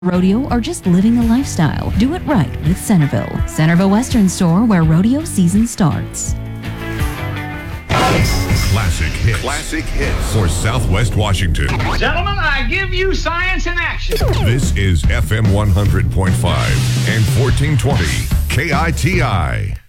rodeo, or just living the lifestyle, do it right with Centerville. Centerville Western Store, where rodeo season starts. Classic hits. Classic hits for Southwest Washington. Gentlemen, I give you science in action. This is FM 100.5 and 1420 KITI.